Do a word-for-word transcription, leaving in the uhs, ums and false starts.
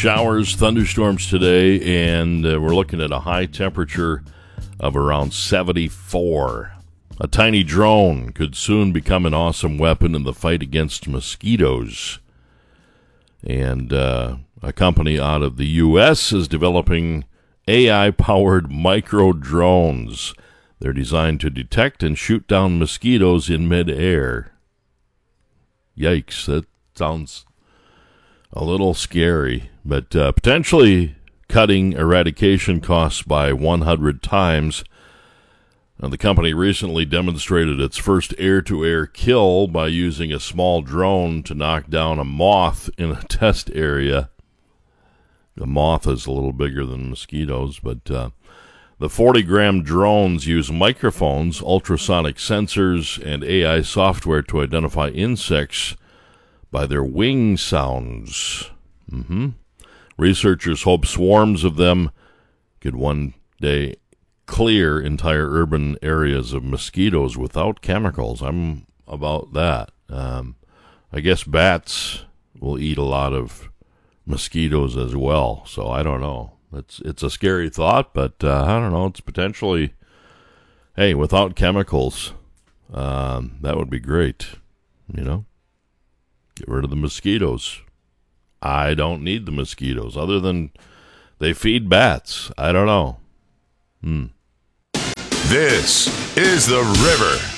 showers, thunderstorms today, and uh, we're looking at a high temperature of around seventy-four. A tiny drone could soon become an awesome weapon in the fight against mosquitoes. And uh, a company out of the U S is developing A I-powered micro-drones. They're designed to detect and shoot down mosquitoes in midair. Yikes, that sounds a little scary, but uh, potentially cutting eradication costs by one hundred times. Now, the company recently demonstrated its first air-to-air kill by using a small drone to knock down a moth in a test area. The moth is a little bigger than mosquitoes, but uh, the forty-gram drones use microphones, ultrasonic sensors, and A I software to identify insects by their wing sounds. Mm-hmm. Researchers hope swarms of them could one day clear entire urban areas of mosquitoes without chemicals. I'm about that. Um, I guess bats will eat a lot of mosquitoes as well, so I don't know. It's it's a scary thought, but uh, I don't know. It's potentially, hey, without chemicals, um, that would be great. You know, get rid of the mosquitoes. I don't need the mosquitoes, other than they feed bats. I don't know. Hmm. This is The River.